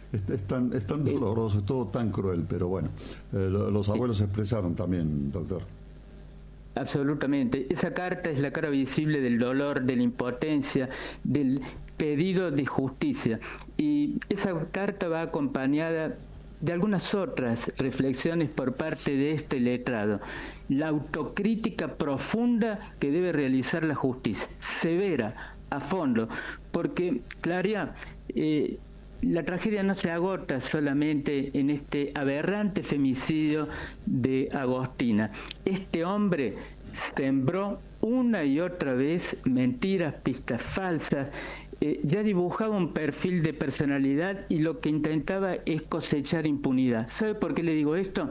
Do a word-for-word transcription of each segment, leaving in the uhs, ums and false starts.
Es, es, tan, es tan doloroso, es todo tan cruel, pero bueno, eh, lo, los abuelos se expresaron también, doctor. Absolutamente. Esa carta es la cara visible del dolor, de la impotencia, del pedido de justicia. Y esa carta va acompañada de algunas otras reflexiones por parte de este letrado. La autocrítica profunda que debe realizar la justicia, severa, a fondo, porque, Claria, eh, la tragedia no se agota solamente en este aberrante femicidio de Agostina. Este hombre sembró una y otra vez mentiras, pistas falsas, eh, ya dibujaba un perfil de personalidad y lo que intentaba es cosechar impunidad. ¿Sabe por qué le digo esto?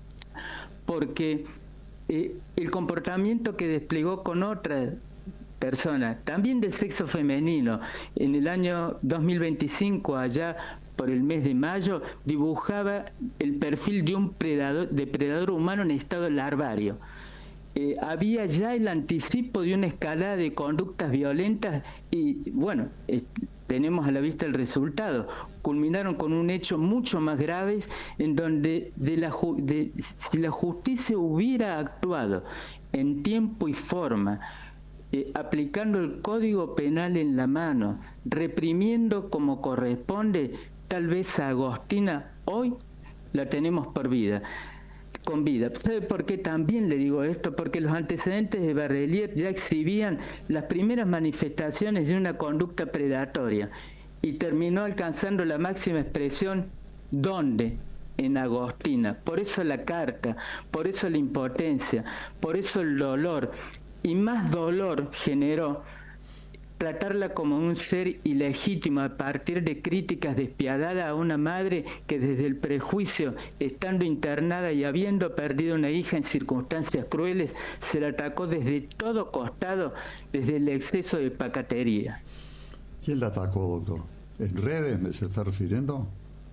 Porque eh, el comportamiento que desplegó con otras personas, también del sexo femenino, en el año dos mil veinticinco, allá por el mes de mayo, dibujaba el perfil de un predador, depredador humano en estado larvario. Eh, había ya el anticipo de una escalada de conductas violentas y, bueno, eh, tenemos a la vista el resultado. Culminaron con un hecho mucho más grave en donde de la, de, si la justicia hubiera actuado en tiempo y forma, eh, aplicando el Código Penal en la mano, reprimiendo como corresponde, tal vez a Agostina hoy la tenemos por vida. Con vida. ¿Sabe por qué también le digo esto? Porque los antecedentes de Barrelier ya exhibían las primeras manifestaciones de una conducta predatoria y terminó alcanzando la máxima expresión ¿dónde? En Agostina. Por eso la carta, por eso la impotencia, por eso el dolor, y más dolor generó tratarla como un ser ilegítimo a partir de críticas despiadadas a una madre que desde el prejuicio, estando internada y habiendo perdido una hija en circunstancias crueles, se la atacó desde todo costado, desde el exceso de pacatería. ¿Quién la atacó, doctor? ¿En redes me se está refiriendo?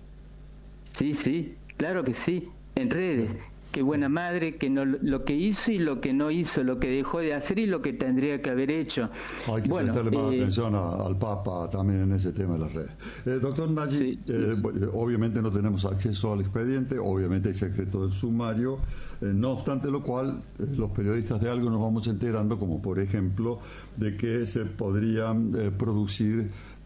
Sí, sí, claro que sí, en redes. Qué buena madre, que no, lo que hizo y lo que no hizo, lo que dejó de hacer y lo que tendría que haber hecho. Hay que bueno, prestarle más eh, atención a, al Papa también en ese tema de las redes. Eh, doctor Nagy, sí, sí. Eh, obviamente no tenemos acceso al expediente, obviamente hay secreto del sumario, eh, no obstante lo cual, eh, los periodistas de algo nos vamos enterando, como por ejemplo, de que se podrían eh, producir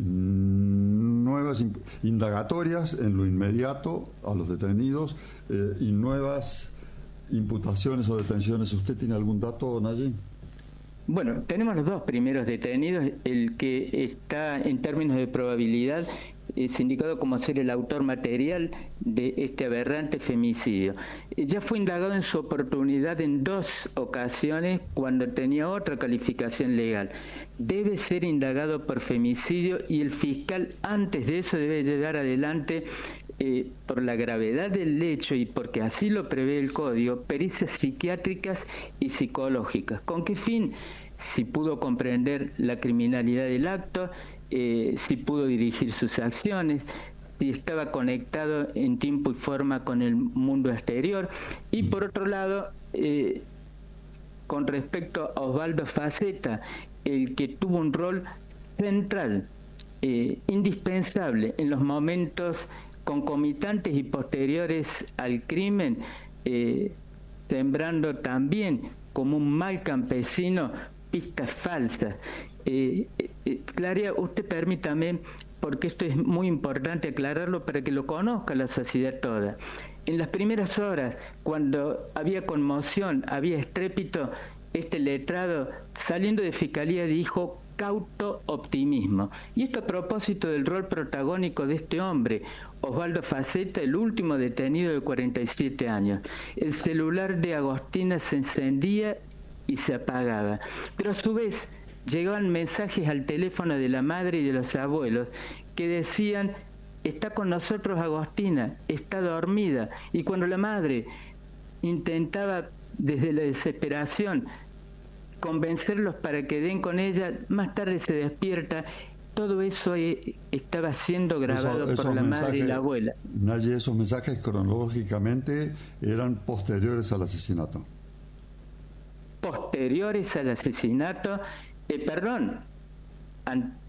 mmm, nuevas indagatorias en lo inmediato a los detenidos eh, y nuevas imputaciones o detenciones. ¿Usted tiene algún dato, Nagy? Bueno, tenemos los dos primeros detenidos. El que está en términos de probabilidad es indicado como ser el autor material de este aberrante femicidio. Ya fue indagado en su oportunidad en dos ocasiones cuando tenía otra calificación legal. Debe ser indagado por femicidio y el fiscal antes de eso debe llevar adelante, eh, por la gravedad del hecho y porque así lo prevé el Código, pericias psiquiátricas y psicológicas. ¿Con qué fin? Si pudo comprender la criminalidad del acto, eh, si pudo dirigir sus acciones, si estaba conectado en tiempo y forma con el mundo exterior. Y por otro lado, eh, con respecto a Osvaldo Faceta, el que tuvo un rol central, eh, indispensable en los momentos concomitantes y posteriores al crimen, eh, sembrando también como un mal campesino pistas falsas. Eh, eh, Claria, usted permítame, porque esto es muy importante aclararlo para que lo conozca la sociedad toda. En las primeras horas, cuando había conmoción, había estrépito, este letrado, saliendo de Fiscalía, dijo cauto optimismo. Y esto a propósito del rol protagónico de este hombre, Osvaldo Faceta, el último detenido de cuarenta y siete años. El celular de Agostina se encendía y se apagaba. Pero a su vez llegaban mensajes al teléfono de la madre y de los abuelos que decían: está con nosotros Agostina, está dormida. Y cuando la madre intentaba desde la desesperación convencerlos para que den con ella, más tarde se despierta. Todo eso estaba siendo grabado eso, por la madre y la abuela. Nagy, esos mensajes cronológicamente eran posteriores al asesinato. Posteriores al asesinato, eh, perdón, an,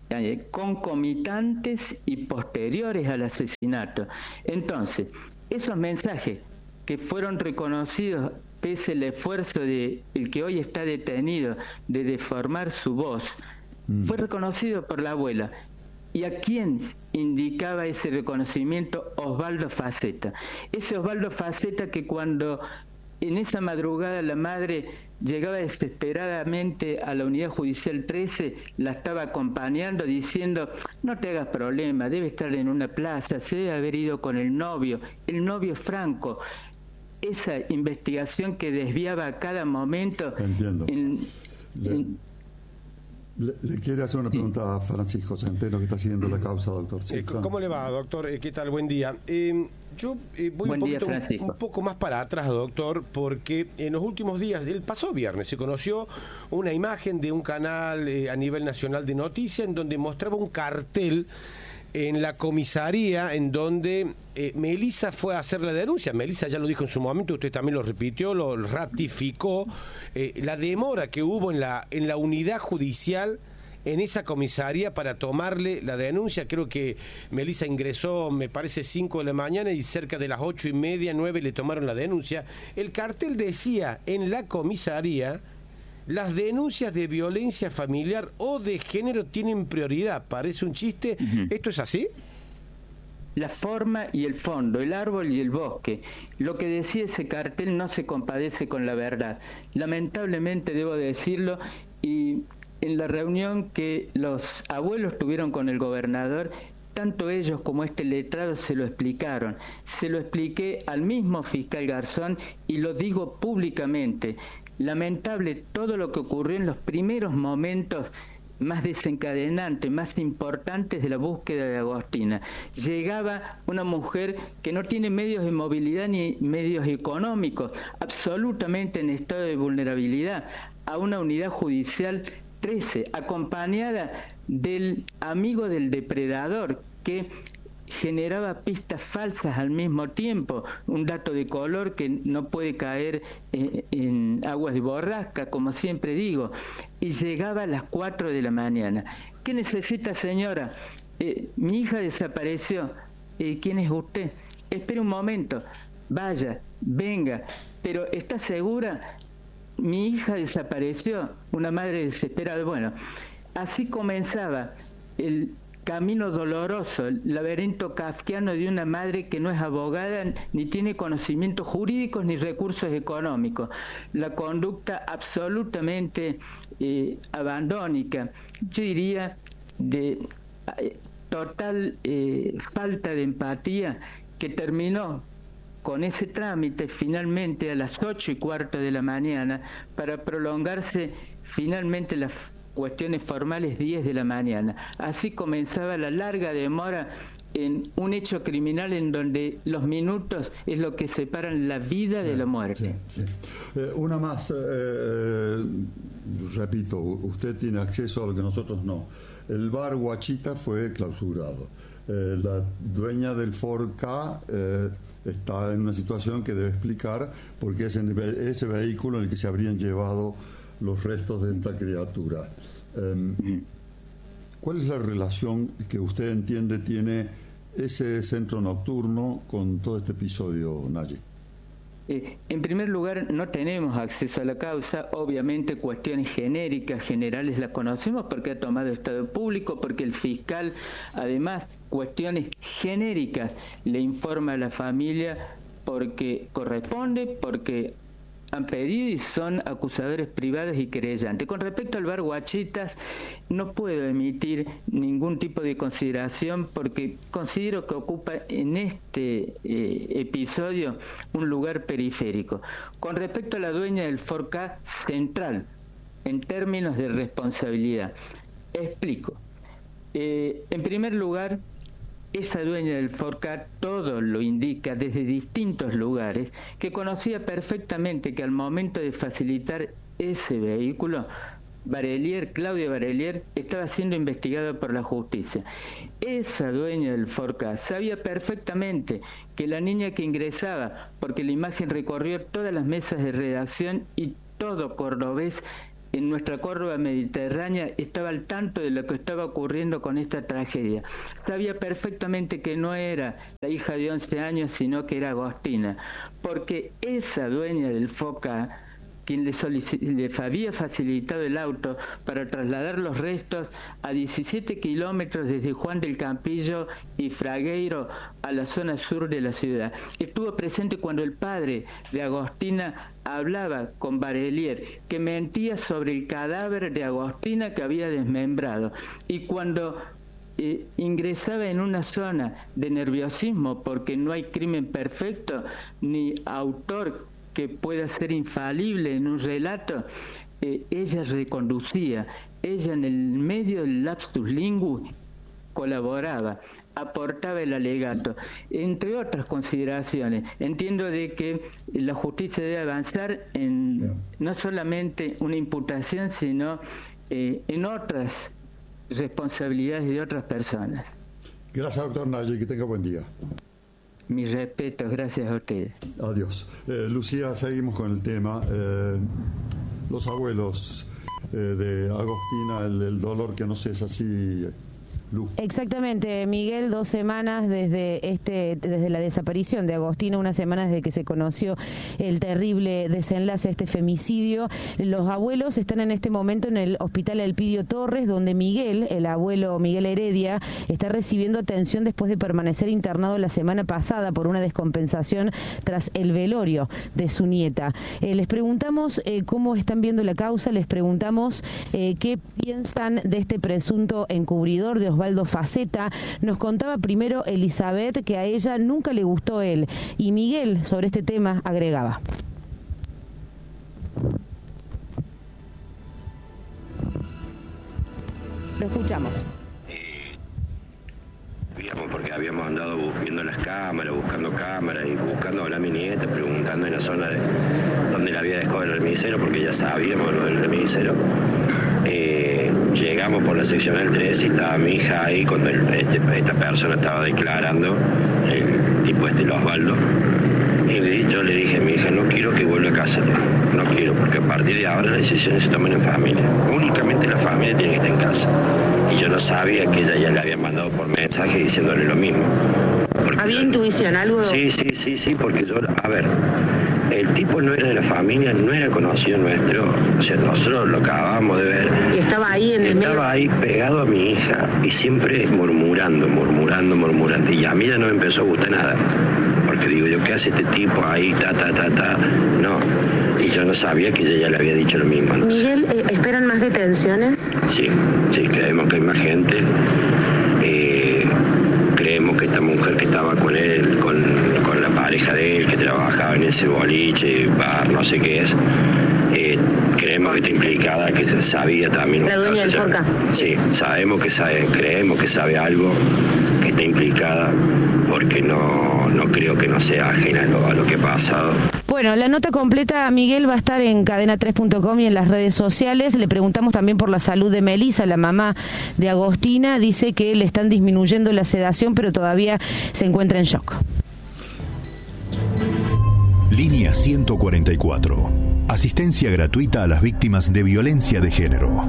eh, concomitantes y posteriores al asesinato. Entonces, esos mensajes que fueron reconocidos pese al esfuerzo de el que hoy está detenido de deformar su voz, mm. fue reconocido por la abuela. ¿Y a quién indicaba ese reconocimiento? Osvaldo Faceta. Ese Osvaldo Faceta que cuando en esa madrugada la madre llegaba desesperadamente a la unidad judicial trece, la estaba acompañando diciendo, no te hagas problema, debe estar en una plaza, se debe haber ido con el novio, el novio Franco. Esa investigación que desviaba a cada momento. Entiendo. En, le, en, le, le quiere hacer una sí. pregunta a Francisco Centeno, que está siguiendo la causa, doctor. Sí, eh, ¿Cómo le va, doctor? Eh, ¿Qué tal? Buen día. Eh, yo eh, voy Buen un, poquito, día, un, un poco más para atrás, doctor, porque en los últimos días, el pasado viernes, se conoció una imagen de un canal eh, a nivel nacional de noticias en donde mostraba un cartel en la comisaría en donde eh, Melissa fue a hacer la denuncia. Melissa ya lo dijo en su momento, usted también lo repitió, lo ratificó, eh, la demora que hubo en la, en la unidad judicial en esa comisaría para tomarle la denuncia. Creo que Melissa ingresó, me parece, cinco de la mañana y cerca de las ocho y media, nueve le tomaron la denuncia. El cartel decía en la comisaría: las denuncias de violencia familiar o de género tienen prioridad. Parece un chiste. Uh-huh. ¿Esto es así? La forma y el fondo, el árbol y el bosque. Lo que decía ese cartel no se compadece con la verdad. Lamentablemente debo decirlo, y en la reunión que los abuelos tuvieron con el gobernador, tanto ellos como este letrado se lo explicaron. Se lo expliqué al mismo fiscal Garzón y lo digo públicamente. Lamentable todo lo que ocurrió en los primeros momentos más desencadenantes, más importantes de la búsqueda de Agostina. Llegaba una mujer que no tiene medios de movilidad ni medios económicos, absolutamente en estado de vulnerabilidad, a una unidad judicial trece, acompañada del amigo del depredador que generaba pistas falsas al mismo tiempo, un dato de color que no puede caer en, en aguas de borrasca, como siempre digo, y llegaba a las cuatro de la mañana. ¿Qué necesita, señora? Eh, mi hija desapareció. Eh, ¿Quién es usted? Espere un momento, vaya, venga, pero ¿está segura? Mi hija desapareció, una madre desesperada. Bueno, así comenzaba el camino doloroso, el laberinto kafkiano de una madre que no es abogada ni tiene conocimientos jurídicos ni recursos económicos. La conducta absolutamente eh, abandónica, yo diría de eh, total eh, falta de empatía, que terminó con ese trámite finalmente a las ocho y cuarto de la mañana para prolongarse finalmente las cuestiones formales diez de la mañana. Así comenzaba la larga demora en un hecho criminal en donde los minutos es lo que separan la vida sí, de la muerte. Sí, sí. Eh, una más, eh, repito, usted tiene acceso a lo que nosotros no. El bar Guachita fue clausurado. Eh, la dueña del Ford Ka eh, está en una situación que debe explicar porque es en ese vehículo en el que se habrían llevado los restos de esta criatura. Eh, ¿Cuál es la relación que usted entiende tiene ese centro nocturno con todo este episodio, Nayi? Eh, en primer lugar, no tenemos acceso a la causa. Obviamente cuestiones genéricas, generales las conocemos porque ha tomado estado público, porque el fiscal, además, cuestiones genéricas le informa a la familia porque corresponde, porque han pedido y son acusadores privados y querellantes. Con respecto al bar Guachitas, no puedo emitir ningún tipo de consideración porque considero que ocupa en este eh, episodio un lugar periférico. Con respecto a la dueña del Ford Ka, central en términos de responsabilidad. Explico. Eh, en primer lugar, esa dueña del Ford Ka todo lo indica desde distintos lugares, que conocía perfectamente que al momento de facilitar ese vehículo, Barelier, Claudia Barelier, estaba siendo investigado por la justicia. Esa dueña del Ford Ka sabía perfectamente que la niña que ingresaba, porque la imagen recorrió todas las mesas de redacción y todo cordobés en nuestra Córdoba mediterránea estaba al tanto de lo que estaba ocurriendo con esta tragedia. Sabía perfectamente que no era la hija de once años, sino que era Agostina, porque esa dueña del Foca, quien le, le había facilitado el auto para trasladar los restos a diecisiete kilómetros desde Juan del Campillo y Fragueiro a la zona sur de la ciudad. Estuvo presente cuando el padre de Agostina hablaba con Barelier, que mentía sobre el cadáver de Agostina que había desmembrado. Y cuando eh, ingresaba en una zona de nerviosismo, porque no hay crimen perfecto ni autor que pueda ser infalible en un relato, eh, ella reconducía, ella en el medio del lapsus linguis colaboraba, aportaba el alegato, entre otras consideraciones. Entiendo de que la justicia debe avanzar en yeah. no solamente una imputación, sino eh, en otras responsabilidades de otras personas. Gracias, doctor Nagy, que tenga buen día. Mis respetos, gracias a ustedes. Adiós. Eh, Lucía, seguimos con el tema. Eh, los abuelos eh, de Agostina, el, el dolor que no cesa, así. Lu. Exactamente, Miguel, dos semanas desde este desde la desaparición de Agostina, una semana desde que se conoció el terrible desenlace de este femicidio. Los abuelos están en este momento en el Hospital Elpidio Torres, donde Miguel, el abuelo Miguel Heredia, está recibiendo atención después de permanecer internado la semana pasada por una descompensación tras el velorio de su nieta. Eh, les preguntamos eh, cómo están viendo la causa, les preguntamos eh, qué piensan de este presunto encubridor de Osvaldo Faceta. Nos contaba primero Elizabeth que a ella nunca le gustó él, y Miguel sobre este tema agregaba. Lo escuchamos. Eh, porque habíamos andado viendo las cámaras, buscando cámaras y buscando a la mi nieta, preguntando en la zona de donde la había dejado el remisero, porque ya sabíamos lo del remisero. Eh, llegamos por la seccional tres y estaba mi hija ahí cuando el, este, esta persona estaba declarando, el tipo este, el Osvaldo. Y yo le dije a mi hija, no quiero que vuelva a casa, no quiero, porque a partir de ahora las decisiones se toman en familia. Únicamente la familia tiene que estar en casa. Y yo no sabía que ella ya le había mandado por mensaje diciéndole lo mismo. ¿Había intuición, algo? Sí, sí, sí, sí, porque yo, a ver, el tipo no era de la familia, no era conocido nuestro, o sea, nosotros lo acabamos de ver. Y estaba ahí en el medio. Estaba ahí pegado a mi hija y siempre murmurando, murmurando, murmurando. Y a mí ya no me empezó a gustar nada. Porque digo yo, ¿qué hace este tipo ahí, ta, ta, ta, ta? No. Y yo no sabía que ella ya le había dicho lo mismo. Entonces, Miguel, eh, ¿esperan más detenciones? Sí, sí, creemos que hay más gente. Eh, creemos que esta mujer que estaba con él, con, con la pareja de él, que trabajaba en ese boliche, bar, no sé qué es, eh, creemos que está implicada, que sabía también. La dueña del Forca. Sí, sabemos que sabe, creemos que sabe algo, que está implicada, porque no, no creo que no sea ajena a lo, a lo que ha pasado. Bueno, la nota completa, Miguel, va a estar en cadena tres punto com y en las redes sociales. Le preguntamos también por la salud de Melisa, la mamá de Agostina. Dice que le están disminuyendo la sedación, pero todavía se encuentra en shock. Línea ciento cuarenta y cuatro. Asistencia gratuita a las víctimas de violencia de género.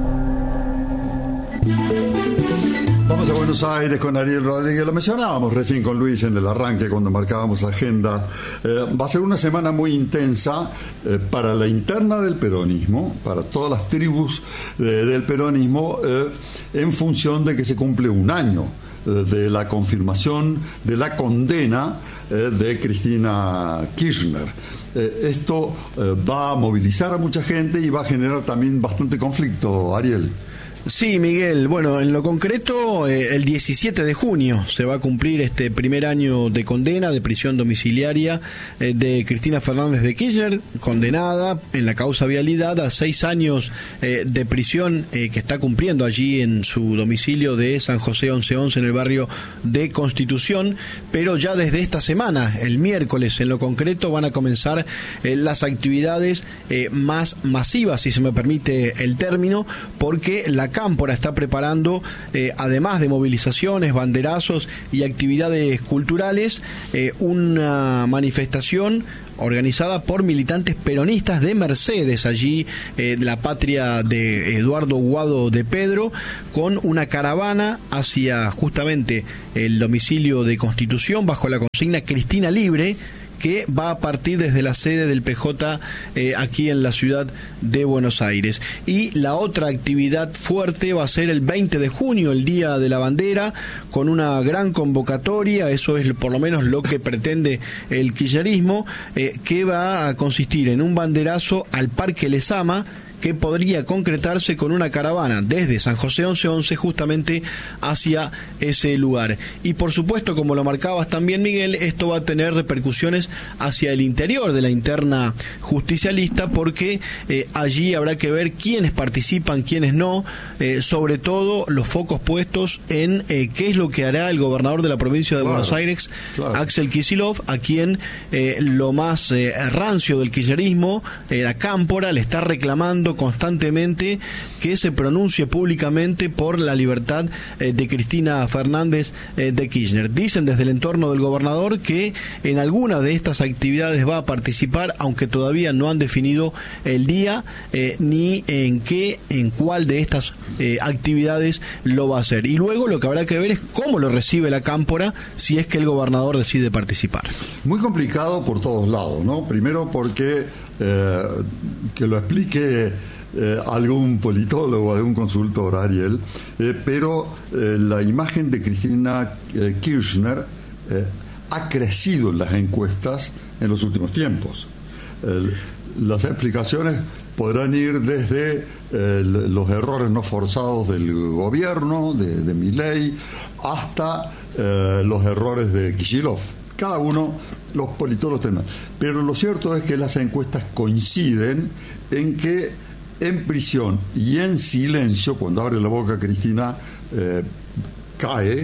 Vamos a Buenos Aires con Ariel Rodríguez. Lo mencionábamos recién con Luis en el arranque cuando marcábamos agenda. Eh, va a ser una semana muy intensa eh, para la interna del peronismo, para todas las tribus eh, del peronismo, eh, en función de que se cumple un año eh, de la confirmación de la condena eh, de Cristina Kirchner. Eh, esto eh, va a movilizar a mucha gente y va a generar también bastante conflicto, Ariel. Sí, Miguel. Bueno, en lo concreto, eh, el diecisiete de junio se va a cumplir este primer año de condena, de prisión domiciliaria eh, de Cristina Fernández de Kirchner, condenada en la causa vialidad a seis años eh, de prisión eh, que está cumpliendo allí en su domicilio de San José once once en el barrio de Constitución. Pero ya desde esta semana, el miércoles en lo concreto, van a comenzar eh, las actividades eh, más masivas, si se me permite el término, porque la Cámpora está preparando, eh, además de movilizaciones, banderazos y actividades culturales, eh, una manifestación organizada por militantes peronistas de Mercedes, allí eh, la patria de Eduardo Guado de Pedro, con una caravana hacia justamente el domicilio de Constitución bajo la consigna Cristina Libre, que va a partir desde la sede del P J eh, aquí en la ciudad de Buenos Aires. Y la otra actividad fuerte va a ser el veinte de junio, el Día de la Bandera, con una gran convocatoria, eso es por lo menos lo que pretende el kirchnerismo, eh, que va a consistir en un banderazo al Parque Lezama, que podría concretarse con una caravana desde San José once once justamente hacia ese lugar. Y por supuesto, como lo marcabas también, Miguel, esto va a tener repercusiones hacia el interior de la interna justicialista, porque eh, allí habrá que ver quiénes participan, quiénes no, eh, sobre todo los focos puestos en eh, qué es lo que hará el gobernador de la provincia de claro, Buenos Aires, claro. Axel Kicillof, a quien eh, lo más eh, rancio del kirchnerismo, eh, la Cámpora, le está reclamando constantemente que se pronuncie públicamente por la libertad eh, de Cristina Fernández eh, de Kirchner. Dicen desde el entorno del gobernador que en alguna de estas actividades va a participar, aunque todavía no han definido el día eh, ni en qué, en cuál de estas eh, actividades lo va a hacer. Y luego lo que habrá que ver es cómo lo recibe la Cámpora si es que el gobernador decide participar. Muy complicado por todos lados, ¿no? Primero porque eh, que lo explique Eh, algún politólogo, algún consultor, Ariel, eh, pero eh, la imagen de Cristina eh, Kirchner eh, ha crecido en las encuestas en los últimos tiempos. Eh, las explicaciones podrán ir desde eh, los errores no forzados del gobierno, de, de Milei, hasta eh, los errores de Kicillof. Cada uno, los politólogos tienen. Pero lo cierto es que las encuestas coinciden en que en prisión y en silencio, cuando abre la boca Cristina, eh, cae,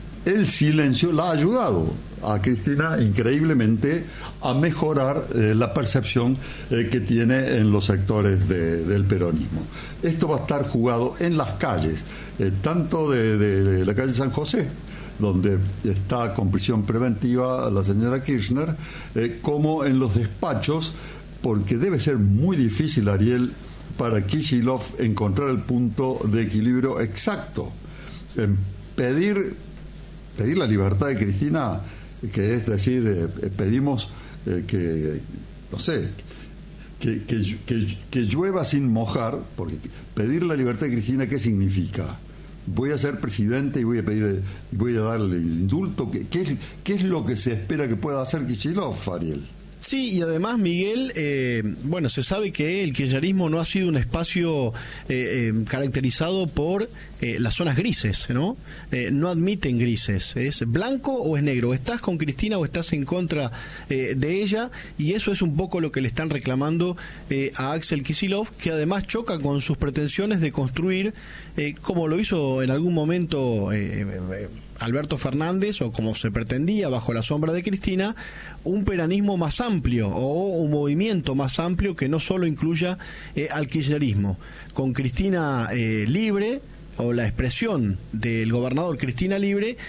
el silencio la ha ayudado a Cristina increíblemente a mejorar eh, la percepción eh, que tiene en los sectores de, del peronismo. Esto va a estar jugado en las calles, eh, tanto de, de, de la calle San José, donde está con prisión preventiva la señora Kirchner, eh, como en los despachos, porque debe ser muy difícil, Ariel, para Kicillof encontrar el punto de equilibrio exacto. Eh, pedir, pedir la libertad de Cristina, que es decir, eh, pedimos eh, que, no sé, que, que, que, que llueva sin mojar, porque pedir la libertad de Cristina, ¿qué significa? Voy a ser presidente y voy a pedir, voy a darle el indulto. ¿Qué, qué, es, qué es lo que se espera que pueda hacer Kicillof, Ariel? Sí, y además, Miguel, eh, bueno, se sabe que el kirchnerismo no ha sido un espacio eh, eh, caracterizado por eh, las zonas grises, ¿no? Eh, no admiten grises, es blanco o es negro, estás con Cristina o estás en contra eh, de ella, y eso es un poco lo que le están reclamando eh, a Axel Kicillof, que además choca con sus pretensiones de construir, eh, como lo hizo en algún momento eh, eh, Alberto Fernández, o como se pretendía bajo la sombra de Cristina, un peronismo más amplio o un movimiento más amplio que no solo incluya eh, al kirchnerismo. Con Cristina eh, libre, o la expresión del gobernador Cristina libre,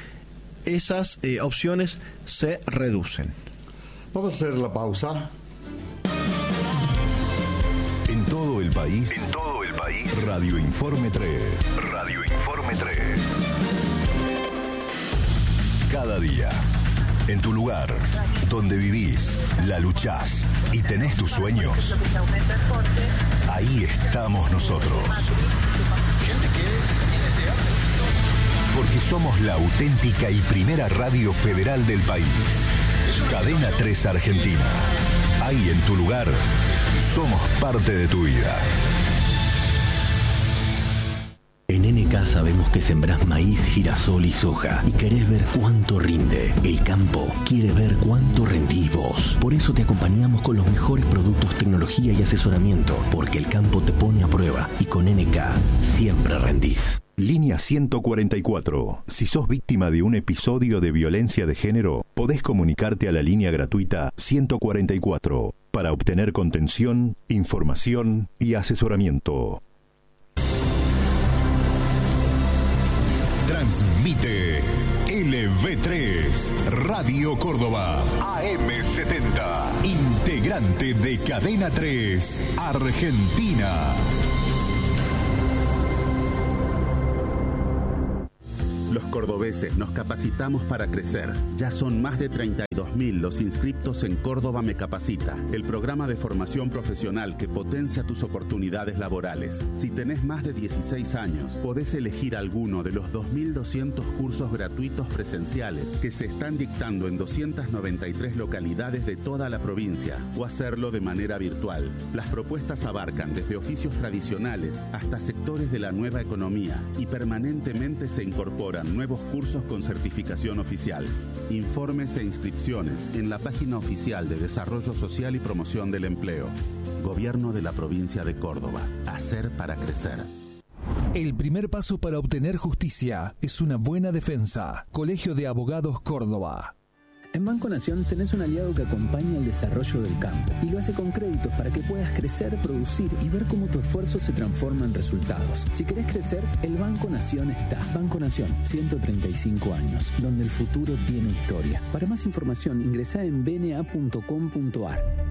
esas eh, opciones se reducen. Vamos a hacer la pausa. En todo el país, en todo el país, Radio Informe tres. Radio Informe tres. Cada día, en tu lugar, donde vivís, la luchás y tenés tus sueños, ahí estamos nosotros. Porque somos la auténtica y primera radio federal del país. Cadena tres Argentina. Ahí en tu lugar, somos parte de tu vida. En N K sabemos que sembrás maíz, girasol y soja y querés ver cuánto rinde. El campo quiere ver cuánto rendís vos. Por eso te acompañamos con los mejores productos, tecnología y asesoramiento, porque el campo te pone a prueba y con N K siempre rendís. Línea ciento cuarenta y cuatro. Si sos víctima de un episodio de violencia de género, podés comunicarte a la línea gratuita ciento cuarenta y cuatro para obtener contención, información y asesoramiento. Transmite L V tres, Radio Córdoba, A M setenta, integrante de Cadena tres, Argentina. Los cordobeses nos capacitamos para crecer. Ya son más de treinta y dos mil los inscriptos en Córdoba Me Capacita, el programa de formación profesional que potencia tus oportunidades laborales. Si tenés más de dieciséis años, podés elegir alguno de los dos mil doscientos cursos gratuitos presenciales que se están dictando en doscientas noventa y tres localidades de toda la provincia, o hacerlo de manera virtual. Las propuestas abarcan desde oficios tradicionales hasta sectores de la nueva economía y permanentemente se incorporan nuevos cursos con certificación oficial. Informes e inscripciones en la página oficial de Desarrollo Social y Promoción del Empleo. Gobierno de la Provincia de Córdoba. Hacer para crecer. El primer paso para obtener justicia es una buena defensa. Colegio de Abogados Córdoba. En Banco Nación tenés un aliado que acompaña el desarrollo del campo y lo hace con créditos para que puedas crecer, producir y ver cómo tu esfuerzo se transforma en resultados. Si querés crecer, el Banco Nación está. Banco Nación, ciento treinta y cinco años, donde el futuro tiene historia. Para más información, ingresá en b n a punto com punto a r.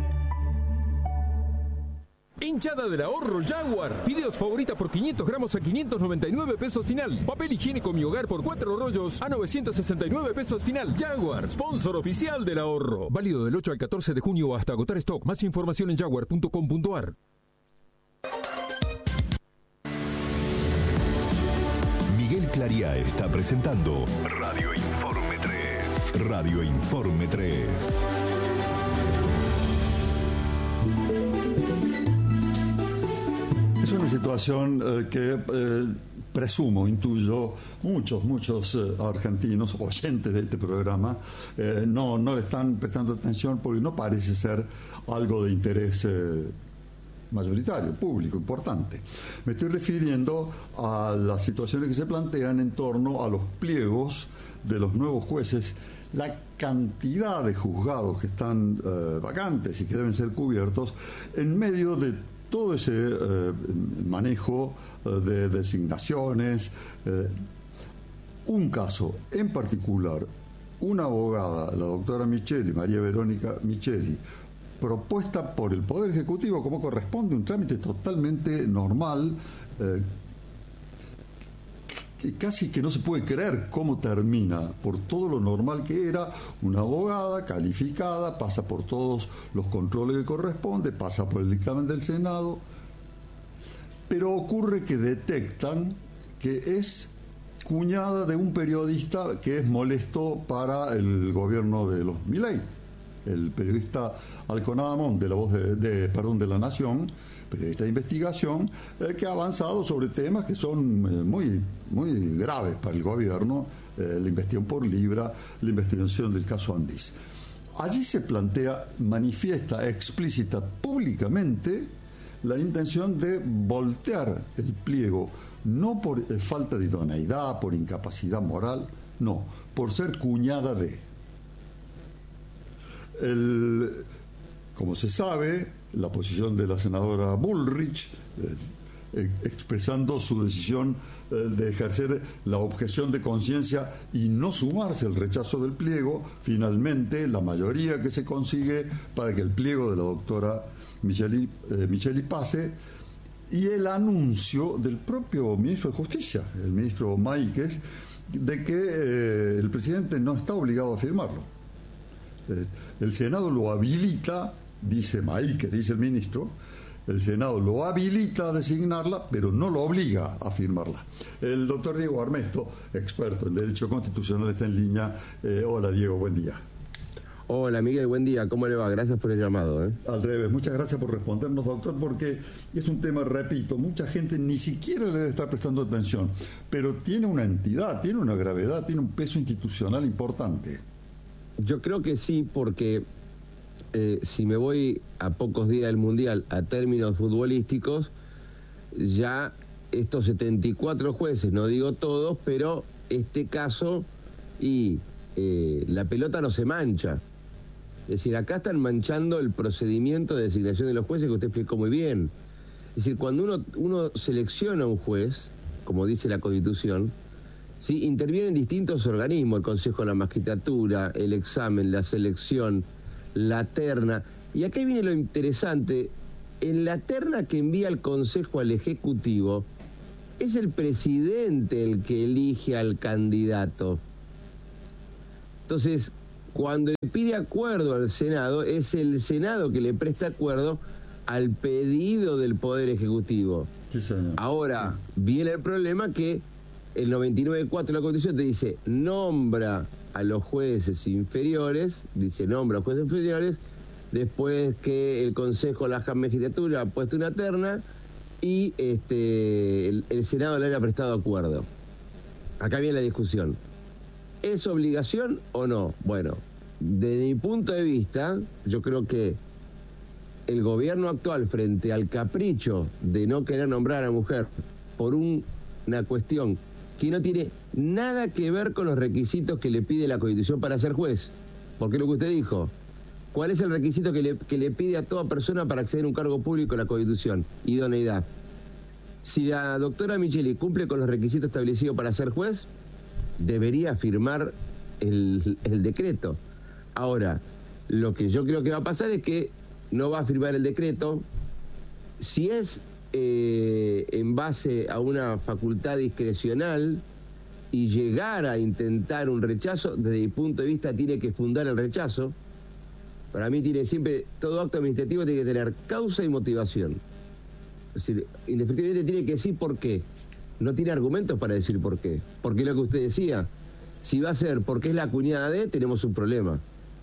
Hinchada del ahorro Jaguar. Fideos favorita por quinientos gramos a quinientos noventa y nueve pesos final. Papel higiénico Mi Hogar por cuatro rollos a novecientos sesenta y nueve pesos final. Jaguar, sponsor oficial del ahorro. Válido del ocho al catorce de junio hasta agotar stock. Más información en jaguar punto com punto a r. Miguel Claría está presentando Radio Informe tres. Radio Informe tres. Es una situación eh, que eh, presumo, intuyo, muchos, muchos eh, argentinos, oyentes de este programa, eh, no, no le están prestando atención porque no parece ser algo de interés eh, mayoritario, público, importante. Me estoy refiriendo a las situaciones que se plantean en torno a los pliegos de los nuevos jueces, la cantidad de juzgados que están eh, vacantes y que deben ser cubiertos en medio de todo ese eh, manejo eh, de designaciones. Eh, un caso en particular, una abogada, la doctora Micheli, María Verónica Micheli, propuesta por el Poder Ejecutivo como corresponde, un trámite totalmente normal, eh, que casi que no se puede creer cómo termina, por todo lo normal que era, una abogada calificada, pasa por todos los controles que corresponde, pasa por el dictamen del Senado, pero ocurre que detectan que es cuñada de un periodista que es molesto para el gobierno de los Milei, el periodista Alconadamón de la voz de, de perdón de la Nación, periodista de investigación, eh, que ha avanzado sobre temas que son eh, muy, muy graves para el gobierno, eh, la investigación por Libra, la investigación del caso Andis. Allí se plantea, manifiesta, explícita, públicamente, la intención de voltear el pliego, no por eh, falta de idoneidad, por incapacidad moral, no, por ser cuñada de. El, como se sabe, la posición de la senadora Bullrich, eh, expresando su decisión eh, de ejercer la objeción de conciencia y no sumarse al rechazo del pliego, finalmente la mayoría que se consigue para que el pliego de la doctora Micheli, eh, Micheli pase, y el anuncio del propio ministro de Justicia, el ministro Máiquez, de que eh, el presidente no está obligado a firmarlo. Eh, el Senado lo habilita, dice Máiquez, dice el ministro, el Senado lo habilita a designarla, pero no lo obliga a firmarla. El doctor Diego Armesto, experto en Derecho Constitucional, está en línea. Eh, hola Diego, buen día. Hola Miguel, buen día, ¿cómo le va? Gracias por el llamado. ¿eh? Al revés, muchas gracias por respondernos, doctor, porque es un tema, repito, mucha gente ni siquiera le debe estar prestando atención, pero tiene una entidad, tiene una gravedad, tiene un peso institucional importante. Yo creo que sí, porque eh, si me voy a pocos días del Mundial a términos futbolísticos, ya estos setenta y cuatro jueces, no digo todos, pero este caso y eh, la pelota no se mancha. Es decir, acá están manchando el procedimiento de designación de los jueces que usted explicó muy bien. Es decir, cuando uno, uno selecciona a un juez, como dice la Constitución, ¿sí? Intervienen distintos organismos, el Consejo de la Magistratura, el examen, la selección, la terna. Y aquí viene lo interesante, en la terna que envía el Consejo al Ejecutivo, es el presidente el que elige al candidato. Entonces, cuando le pide acuerdo al Senado, es el Senado que le presta acuerdo al pedido del Poder Ejecutivo. Sí, señor. Ahora, sí. Viene el problema que el noventa y nueve punto cuatro de la Constitución te dice, nombra a los jueces inferiores, dice nombra a los jueces inferiores, después que el Consejo de la Magistratura ha puesto una terna y este el, el Senado le haya prestado acuerdo. Acá viene la discusión. ¿Es obligación o no? Bueno, desde mi punto de vista, yo creo que el gobierno actual, frente al capricho de no querer nombrar a la mujer por un, una cuestión que no tiene nada que ver con los requisitos que le pide la Constitución para ser juez, porque lo que usted dijo, ¿cuál es el requisito que le, que le pide a toda persona para acceder a un cargo público en la Constitución? Idoneidad. Si la doctora Micheli cumple con los requisitos establecidos para ser juez, debería firmar el, el decreto. Ahora, lo que yo creo que va a pasar es que no va a firmar el decreto. Si es eh, en base a una facultad discrecional y llegar a intentar un rechazo, desde mi punto de vista tiene que fundar el rechazo. Para mí tiene siempre, todo acto administrativo tiene que tener causa y motivación. Es decir, indefectiblemente tiene que decir por qué. No tiene argumentos para decir por qué. Porque lo que usted decía, si va a ser porque es la cuñada de, tenemos un problema.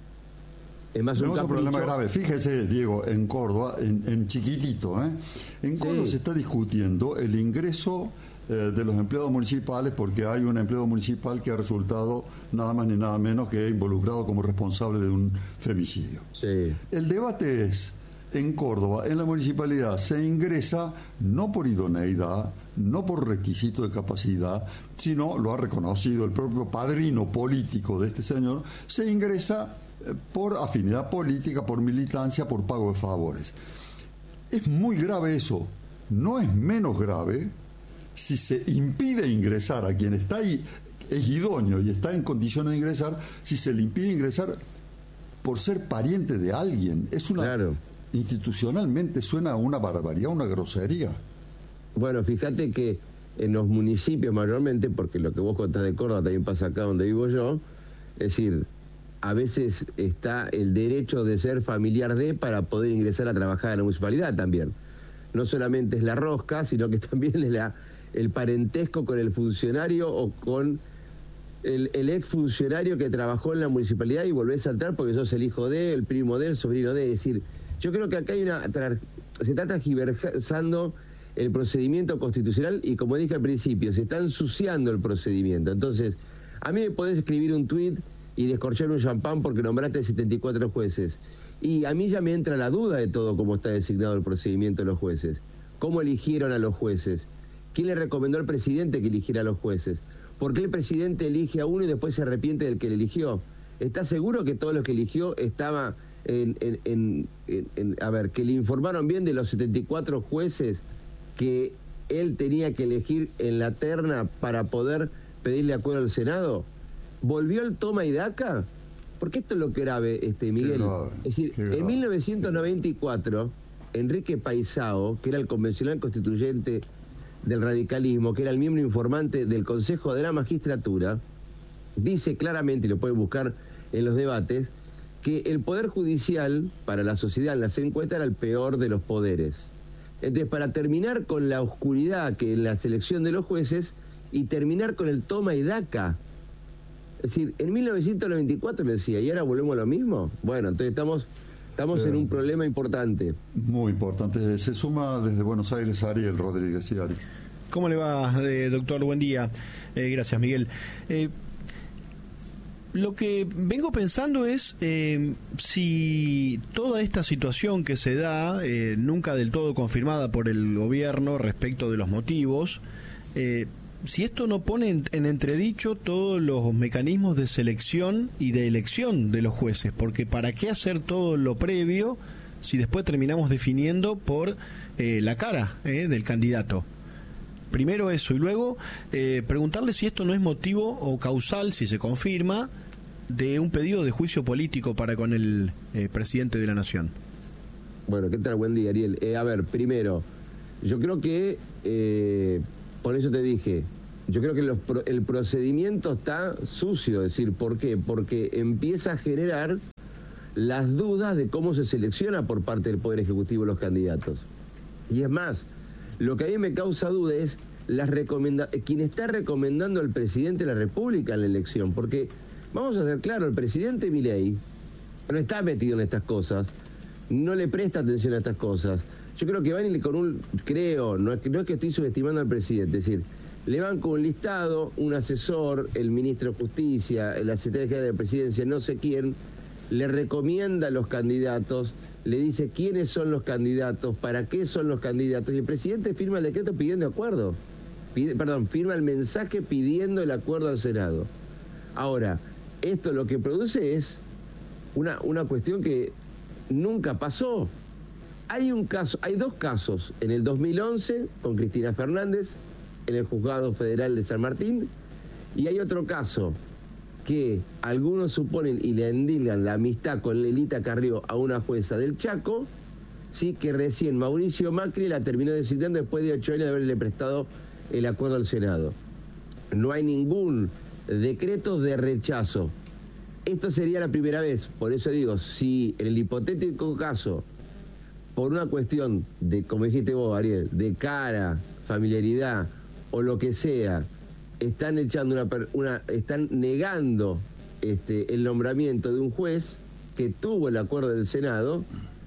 Es más, tenemos un, un problema grave. Fíjese, Diego, en Córdoba, en, en chiquitito, ¿eh? En Córdoba sí. Se está discutiendo el ingreso eh, de los empleados municipales porque hay un empleado municipal que ha resultado nada más ni nada menos que involucrado como responsable de un femicidio. Sí. El debate es, en Córdoba, en la municipalidad, se ingresa no por idoneidad, no por requisito de capacidad, sino, lo ha reconocido el propio padrino político de este señor, se ingresa por afinidad política, por militancia, por pago de favores. Es muy grave eso. No es menos grave si se impide ingresar a quien está ahí, es idóneo y está en condiciones de ingresar, si se le impide ingresar por ser pariente de alguien. Es una... Claro. Institucionalmente suena a una barbaridad, una grosería. Bueno, fíjate que en los municipios mayormente, porque lo que vos contás de Córdoba también pasa acá donde vivo yo, es decir, a veces está el derecho de ser familiar de para poder ingresar a trabajar en la municipalidad también. No solamente es la rosca, sino que también es la, el parentesco con el funcionario o con el, el exfuncionario que trabajó en la municipalidad y volvés a saltar porque sos el hijo de, el primo de, el sobrino de. Es decir, yo creo que acá hay una se está transgiversando el procedimiento constitucional y, como dije al principio, se está ensuciando el procedimiento. Entonces, a mí me podés escribir un tuit y descorchar un champán porque nombraste setenta y cuatro jueces. Y a mí ya me entra la duda de todo cómo está designado el procedimiento de los jueces. ¿Cómo eligieron a los jueces? ¿Quién le recomendó al presidente que eligiera a los jueces? ¿Por qué el presidente elige a uno y después se arrepiente del que le eligió? ¿Está seguro que todos los que eligió estaba en, en, en, en, en... A ver, que le informaron bien de los setenta y cuatro jueces que él tenía que elegir en la terna para poder pedirle acuerdo al Senado? ¿Volvió el toma y daca? Porque esto es lo que grave, este, Miguel. Grave, es decir, en mil novecientos noventa y cuatro, Enrique Paisao, que era el convencional constituyente del radicalismo, que era el miembro informante del Consejo de la Magistratura, dice claramente, y lo pueden buscar en los debates, que el Poder Judicial, para la sociedad en las encuestas, era el peor de los poderes. Entonces, para terminar con la oscuridad que en la selección de los jueces y terminar con el toma y daca. Es decir, en mil novecientos noventa y cuatro le decía, ¿y ahora volvemos a lo mismo? Bueno, entonces estamos estamos eh, en un problema importante. Muy importante. Se suma desde Buenos Aires Ariel Rodríguez. Sí, Ari. ¿Cómo le va, eh, doctor? Buen día. Eh, gracias, Miguel. Eh, Lo que vengo pensando es eh, si toda esta situación que se da, eh, nunca del todo confirmada por el gobierno respecto de los motivos, eh, si esto no pone en, en entredicho todos los mecanismos de selección y de elección de los jueces, porque ¿para qué hacer todo lo previo si después terminamos definiendo por eh, la cara eh, del candidato? primero eso, y luego eh, preguntarle si esto no es motivo o causal, si se confirma, de un pedido de juicio político para con el eh, presidente de la Nación. Bueno, ¿qué tal? Buen día, Ariel. Eh, a ver, primero, yo creo que, eh, por eso te dije, yo creo que los, el procedimiento está sucio. Es decir, ¿por qué? Porque empieza a generar las dudas de cómo se selecciona por parte del Poder Ejecutivo los candidatos. Y es más, lo que a mí me causa duda es las recomenda quien está recomendando al presidente de la República en la elección. Porque, vamos a ser claros, el presidente Milei no está metido en estas cosas, no le presta atención a estas cosas. Yo creo que van con un, creo, no es que, no es que estoy subestimando al presidente, es decir, le van con un listado, un asesor, el ministro de Justicia, la secretaria general de la Presidencia, no sé quién, le recomienda a los candidatos, le dice quiénes son los candidatos, para qué son los candidatos, y el presidente firma el decreto pidiendo acuerdo, pide, perdón, firma el mensaje pidiendo el acuerdo al Senado. Ahora, esto lo que produce es una, una cuestión que nunca pasó. Hay un caso, hay dos casos, en el dos mil once con Cristina Fernández, en el Juzgado Federal de San Martín, y hay otro caso que algunos suponen y le endilgan la amistad con Lelita Carrió a una jueza del Chaco, sí, que recién Mauricio Macri la terminó designando después de ocho años de haberle prestado el acuerdo al Senado. No hay ningún decreto de rechazo. Esto sería la primera vez, por eso digo, si en el hipotético caso, por una cuestión de, como dijiste vos, Ariel, de cara, familiaridad o lo que sea, están echando una, una están negando este, el nombramiento de un juez que tuvo el acuerdo del Senado,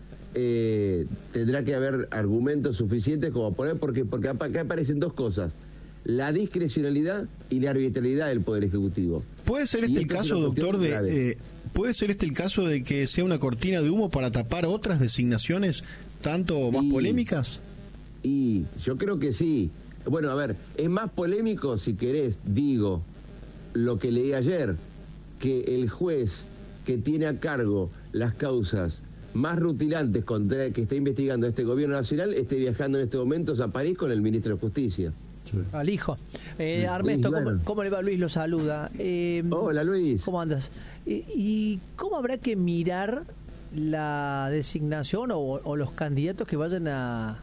eh, tendrá que haber argumentos suficientes como poner, porque, porque acá aparecen dos cosas: la discrecionalidad y la arbitrariedad del Poder Ejecutivo. ¿Puede ser este el caso, doctor, de eh, puede ser este el caso de que sea una cortina de humo para tapar otras designaciones tanto más y, polémicas? Y yo creo que sí. Bueno, a ver, es más polémico, si querés, digo, lo que leí ayer, que el juez que tiene a cargo las causas más rutilantes contra que está investigando este gobierno nacional esté viajando en estos momentos a París con el ministro de Justicia. Sí. Al hijo. Eh, sí, Armesto, ¿cómo, ¿cómo le va? Luis lo saluda. Eh, Hola, Luis. ¿Cómo andas? Eh, ¿Y cómo habrá que mirar la designación o, o los candidatos que vayan a,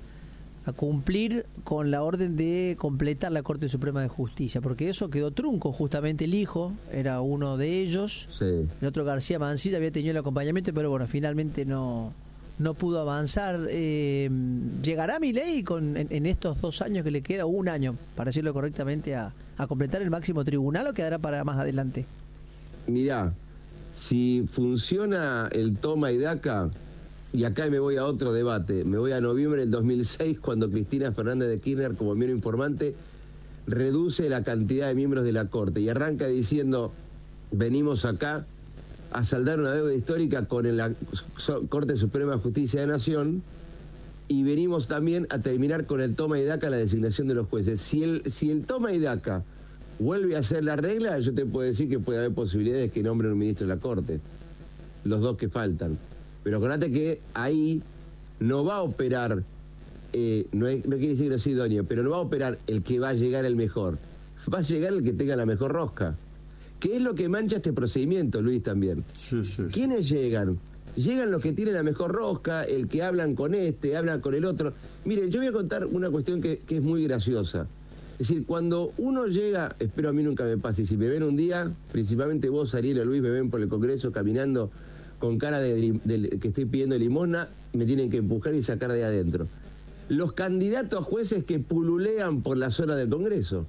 a cumplir con la orden de completar la Corte Suprema de Justicia? Porque eso quedó trunco. Justamente el hijo era uno de ellos. Sí. El otro, García Mancilla, había tenido el acompañamiento, pero bueno, finalmente no... no pudo avanzar. Eh, ¿Llegará Milei con, en, en estos dos años que le queda, un año, para decirlo correctamente, a, a completar el máximo tribunal, o quedará para más adelante? Mirá, si funciona el toma y daca, y acá me voy a otro debate, me voy a noviembre del dos mil seis, cuando Cristina Fernández de Kirchner, como miembro informante, reduce la cantidad de miembros de la Corte y arranca diciendo: venimos acá a saldar una deuda histórica con la Corte Suprema de Justicia de la Nación, y venimos también a terminar con el toma y daca, la designación de los jueces. Si el, si el toma y daca vuelve a ser la regla, yo te puedo decir que puede haber posibilidades de que nombren un ministro de la Corte, los dos que faltan. Pero acordate que ahí no va a operar, eh, no, es, no quiere decir que no sea idóneo, pero no va a operar el que va a llegar el mejor, va a llegar el que tenga la mejor rosca. ¿Qué es lo que mancha este procedimiento, Luis, también? Sí, sí, ¿Quiénes sí. llegan? Llegan los que tienen la mejor rosca, el que hablan con este, hablan con el otro. Miren, yo voy a contar una cuestión que, que es muy graciosa. Es decir, cuando uno llega, espero a mí nunca me pase, si me ven un día, principalmente vos, Ariel o Luis, me ven por el Congreso caminando con cara de, de, de que estoy pidiendo limosna, me tienen que empujar y sacar de adentro. Los candidatos a jueces que pululean por la zona del Congreso,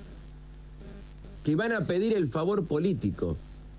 que van a pedir el favor político,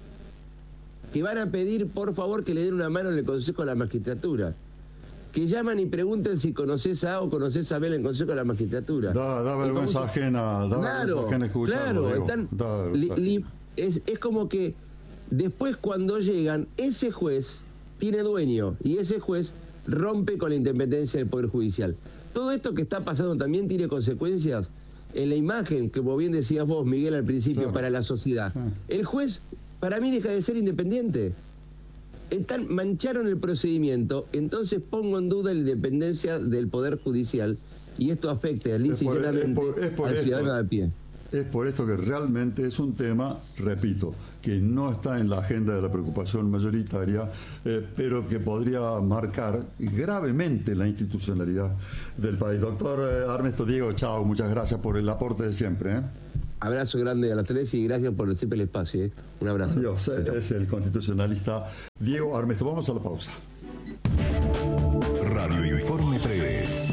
que van a pedir por favor que le den una mano en el Consejo de la Magistratura, que llaman y preguntan si conoces a A o conoces a B en el Consejo de la Magistratura. Da, da vergüenza ajena, da claro, vergüenza ajena escucharlo. Claro, están, li, li, es, es como que después, cuando llegan, ese juez tiene dueño y ese juez rompe con la independencia del Poder Judicial. Todo esto que está pasando también tiene consecuencias en la imagen, que como bien decías vos, Miguel, al principio, claro, para la sociedad. El juez, para mí, deja de ser independiente. Están, mancharon el procedimiento, entonces pongo en duda la independencia del Poder Judicial y esto afecte lisa y Es por- llanamente es por- es por al esto. ciudadano de a pie. Es por esto que realmente es un tema, repito, que no está en la agenda de la preocupación mayoritaria, eh, pero que podría marcar gravemente la institucionalidad del país. Doctor eh, Armesto Diego, chao, muchas gracias por el aporte de siempre. ¿eh? Abrazo grande a las tres y gracias por siempre el espacio. ¿eh? Un abrazo. Dios, es el constitucionalista Diego Armesto. Vamos a la pausa. Radio Informe tres.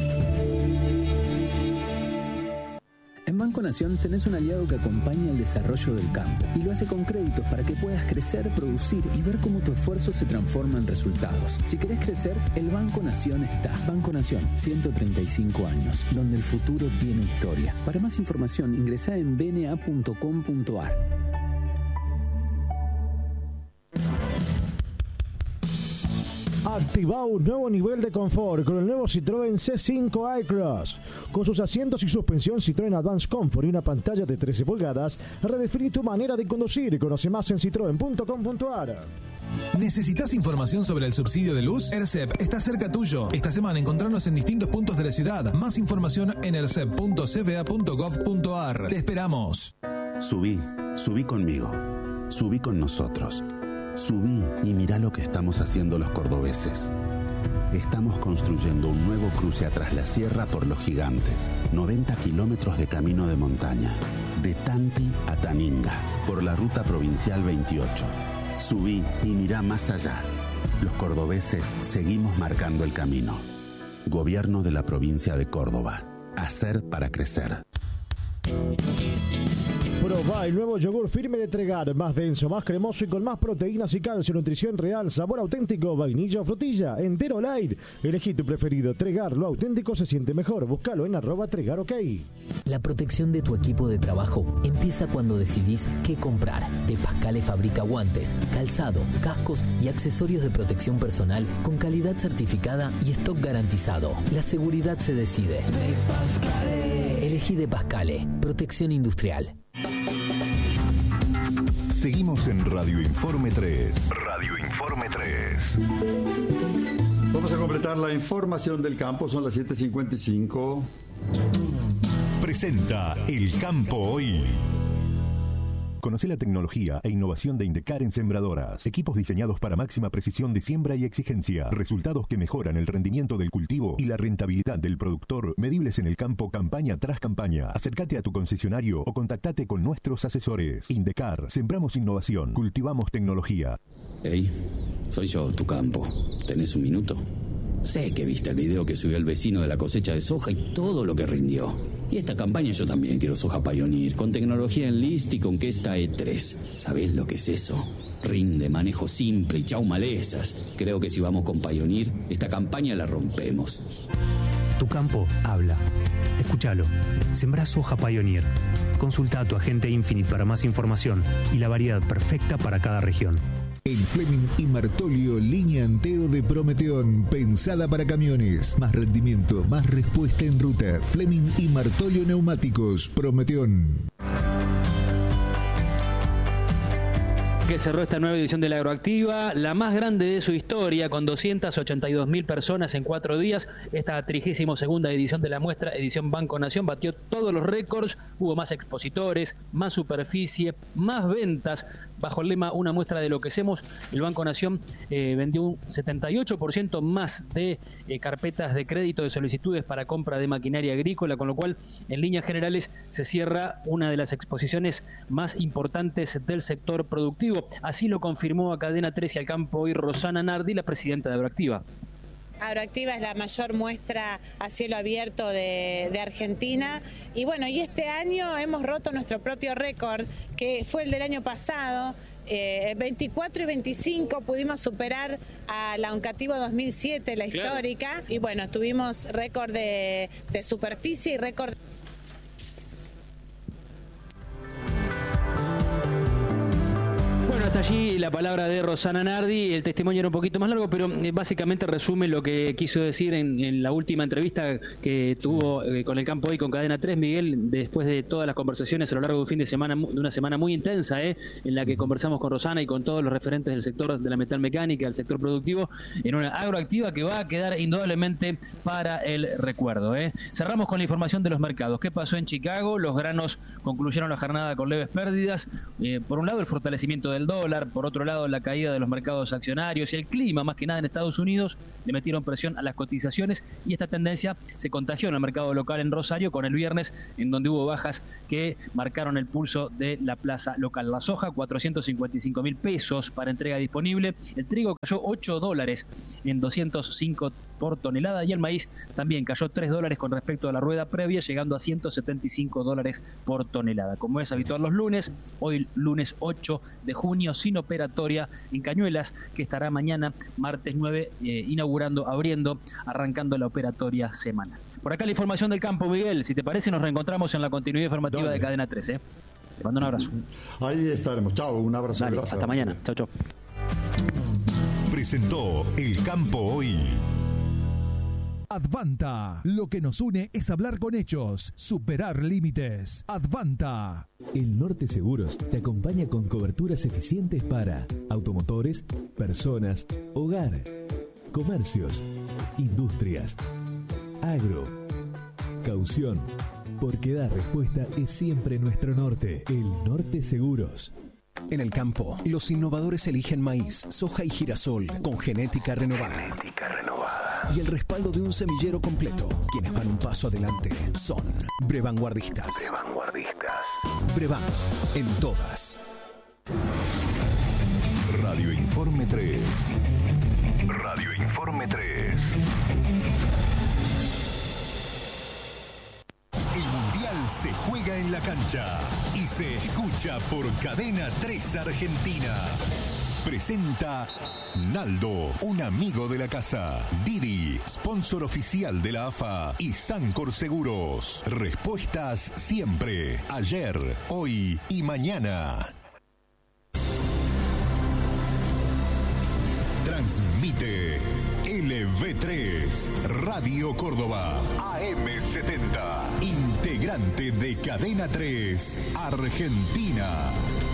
En Banco Nación tenés un aliado que acompaña el desarrollo del campo y lo hace con créditos para que puedas crecer, producir y ver cómo tu esfuerzo se transforma en resultados. Si querés crecer, el Banco Nación está. Banco Nación, ciento treinta y cinco años, donde el futuro tiene historia. Para más información, ingresá en b n a punto com punto a r. Activa un nuevo nivel de confort con el nuevo Citroën C cinco iCross. Con sus asientos y suspensión Citroën Advanced Comfort y una pantalla de trece pulgadas, redefiní tu manera de conducir. Conoce más en citroen punto com punto a r. ¿Necesitas información sobre el subsidio de luz? ERCEP está cerca tuyo. Esta semana encontrarnos en distintos puntos de la ciudad. Más información en ercep punto c b a punto gov punto a r. Te esperamos. Subí, subí conmigo, subí con nosotros. Subí y mirá lo que estamos haciendo los cordobeses. Estamos construyendo un nuevo cruce atrás la sierra por los Gigantes. noventa kilómetros de camino de montaña. De Tanti a Taninga, por la ruta provincial veintiocho. Subí y mirá más allá. Los cordobeses seguimos marcando el camino. Gobierno de la provincia de Córdoba. Hacer para crecer. Probá el nuevo yogur firme de Tregar, más denso, más cremoso y con más proteínas y calcio, nutrición real, sabor auténtico, vainilla o frutilla, entero light. Elegí tu preferido. Tregar, lo auténtico se siente mejor. Búscalo en arroba Tregar OK. La protección de tu equipo de trabajo empieza cuando decidís qué comprar. De Pascale fabrica guantes, calzado, cascos y accesorios de protección personal con calidad certificada y stock garantizado. La seguridad se decide. De Pascale. Elegí De Pascale. Protección industrial. Seguimos en Radio Informe tres. Radio Informe tres. Vamos a completar la información del campo, son las siete cincuenta y cinco. Presenta El Campo Hoy. Conoce la tecnología e innovación de Indecar en sembradoras. Equipos diseñados para máxima precisión de siembra y exigencia. Resultados que mejoran el rendimiento del cultivo y la rentabilidad del productor, medibles en el campo campaña tras campaña. Acércate a tu concesionario o contactate con nuestros asesores. Indecar, sembramos innovación, cultivamos tecnología. Hey, soy yo, tu campo. ¿Tenés un minuto? Sé que viste el video que subió el vecino de la cosecha de soja y todo lo que rindió. Y esta campaña yo también quiero soja Pioneer, con tecnología Enlist y con Kesta E tres. ¿Sabés lo que es eso? Rinde, manejo simple y chau malezas. Creo que si vamos con Pioneer, esta campaña la rompemos. Tu campo habla. Escúchalo. Sembrá soja Pioneer. Consulta a tu agente Infinite para más información y la variedad perfecta para cada región. El Fleming y Martolio línea Anteo de Prometeón, pensada para camiones. Más rendimiento, más respuesta en ruta. Fleming y Martolio Neumáticos, Prometeón. Que cerró esta nueva edición de la Agroactiva, la más grande de su historia, con doscientas ochenta y dos mil personas en cuatro días. Esta trigésima segunda edición de la muestra, edición Banco Nación, batió todos los récords. Hubo más expositores, más superficie, más ventas. Bajo el lema Una muestra de lo que hacemos, el Banco Nación eh, vendió un setenta y ocho por ciento más de eh, carpetas de crédito de solicitudes para compra de maquinaria agrícola, con lo cual, en líneas generales, se cierra una de las exposiciones más importantes del sector productivo. Así lo confirmó a Cadena tres y al Campo hoy Rosana Nardi, la presidenta de Agroactiva. Agroactiva es la mayor muestra a cielo abierto de, de Argentina y bueno, y este año hemos roto nuestro propio récord, que fue el del año pasado. Eh, veinticuatro y veinticinco pudimos superar a la Oncativo dos mil siete, la histórica, claro. Y bueno, tuvimos récord de, de superficie y récord. Bueno, hasta allí la palabra de Rosana Nardi. El testimonio era un poquito más largo, pero eh, básicamente resume lo que quiso decir en, en la última entrevista que tuvo eh, con el Campo Hoy con Cadena tres, Miguel, después de todas las conversaciones a lo largo de un fin de semana, de una semana muy intensa, eh, en la que conversamos con Rosana y con todos los referentes del sector de la metalmecánica, del sector productivo, en una agroactiva que va a quedar indudablemente para el recuerdo. Eh. Cerramos con la información de los mercados. ¿Qué pasó en Chicago? Los granos concluyeron la jornada con leves pérdidas. Eh, por un lado, el fortalecimiento del dólar, por otro lado, la caída de los mercados accionarios y el clima, más que nada en Estados Unidos, le metieron presión a las cotizaciones y esta tendencia se contagió en el mercado local en Rosario con el viernes, en donde hubo bajas que marcaron el pulso de la plaza local. La soja, cuatrocientos cincuenta y cinco mil pesos para entrega disponible. El trigo cayó ocho dólares en doscientos cinco por tonelada y el maíz también cayó tres dólares con respecto a la rueda previa, llegando a ciento setenta y cinco dólares por tonelada. Como es habitual los lunes, hoy lunes ocho de junio, sin operatoria en Cañuelas, que estará mañana, martes nueve, eh, inaugurando, abriendo, arrancando la operatoria semanal. Por acá la información del campo, Miguel. Si te parece, nos reencontramos en la continuidad informativa Dale. de Cadena tres. ¿eh? Te mando un abrazo. Ahí estaremos. Chao, un abrazo. Dale, hasta mañana. Chao, chao. Presentó El Campo Hoy. Advanta. Lo que nos une es hablar con hechos, superar límites. Advanta. El Norte Seguros te acompaña con coberturas eficientes para automotores, personas, hogar, comercios, industrias, agro, caución. Porque dar respuesta es siempre nuestro norte. El Norte Seguros. En el campo, los innovadores eligen maíz, soja y girasol con genética renovada. Genética renovada. Y el respaldo de un semillero completo. Quienes van un paso adelante son Brevanguardistas. Brevanguardistas. Brevan, en todas. Radio Informe tres. Radio Informe tres. El Mundial se juega en la cancha y se escucha por Cadena tres Argentina. Presenta Naldo, un amigo de la casa. Didi, sponsor oficial de la A F A. Y Sancor Seguros. Respuestas siempre. Ayer, hoy y mañana. Transmite L V tres, Radio Córdoba, A M setenta, integrante de Cadena tres, Argentina.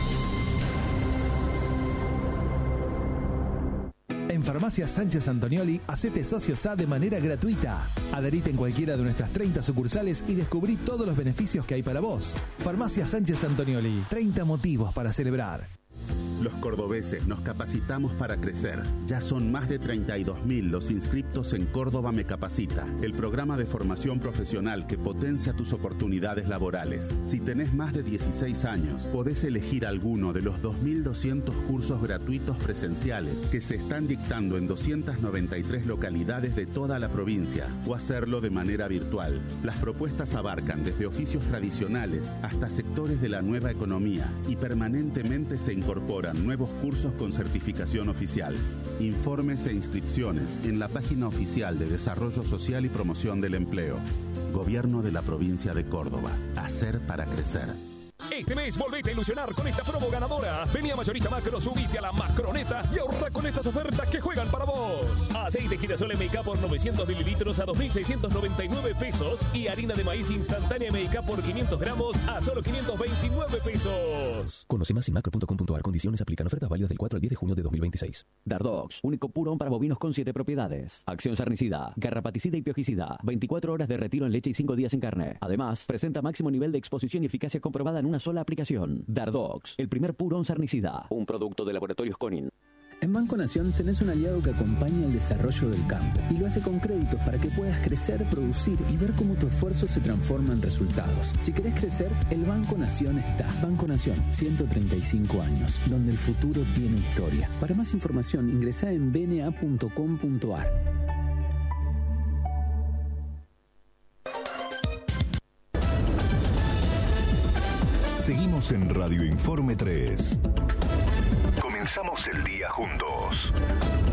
En Farmacia Sánchez Antonioli, hacete socio S A de manera gratuita. Adherite en cualquiera de nuestras treinta sucursales y descubrí todos los beneficios que hay para vos. Farmacia Sánchez Antonioli, treinta motivos para celebrar. Los cordobeses nos capacitamos para crecer. Ya son más de treinta y dos mil los inscriptos en Córdoba Me Capacita, el programa de formación profesional que potencia tus oportunidades laborales. Si tenés más de dieciséis años, podés elegir alguno de los dos mil doscientos cursos gratuitos presenciales que se están dictando en doscientas noventa y tres localidades de toda la provincia, o hacerlo de manera virtual. Las propuestas abarcan desde oficios tradicionales hasta sectores de la nueva economía y permanentemente se incorporan nuevos cursos con certificación oficial. Informes e inscripciones en la página oficial de Desarrollo Social y Promoción del Empleo. Gobierno de la Provincia de Córdoba. Hacer para crecer. Este mes volvete a ilusionar con esta promo ganadora. Vení a Mayorista Macro, subite a la Macroneta y ahorra con estas ofertas que juegan para vos. Aceite girasol M K por novecientos mililitros a dos mil seiscientos noventa y nueve pesos y harina de maíz instantánea M K por quinientos gramos a solo quinientos veintinueve pesos. Conoce más en macro punto com punto ar. Condiciones aplican. Ofertas válidas del cuatro al diez de junio de dos mil veintiséis. Dardox, único purón para bovinos con siete propiedades. Acción sarnicida, garrapaticida y piojicida. veinticuatro horas de retiro en leche y cinco días en carne. Además, presenta máximo nivel de exposición y eficacia comprobada en una sola aplicación. Dardox, el primer purón sarnicida. Un producto de Laboratorios Conin. En Banco Nación tenés un aliado que acompaña el desarrollo del campo y lo hace con créditos para que puedas crecer, producir y ver cómo tu esfuerzo se transforma en resultados. Si querés crecer, el Banco Nación está. Banco Nación, ciento treinta y cinco años, donde el futuro tiene historia. Para más información, ingresá en b n a punto com punto ar. Seguimos en Radio Informe tres. Comenzamos el día juntos.